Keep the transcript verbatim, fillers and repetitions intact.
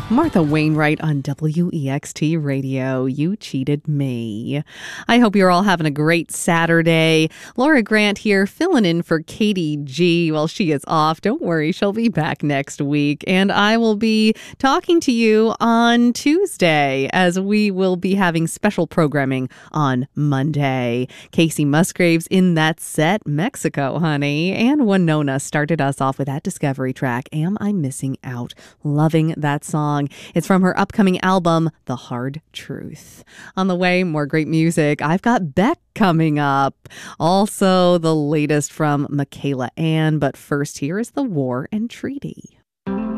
Martha Wainwright on W E X T Radio. You cheated me. I hope you're all having a great Saturday. Laura Grant here, filling in for Katie G while she is off. Don't worry, she'll be back next week. And I will be talking to you on Tuesday as we will be having special programming on Monday. Casey Musgraves in that set, Mexico, honey. And Winona started us off with that Discovery track, Am I Missing Out? Loving that song. It's from her upcoming album, The Hard Truth. On the way, more great music. I've got Beck coming up. Also, the latest from Michaela Ann. But first, here is The War and Treaty.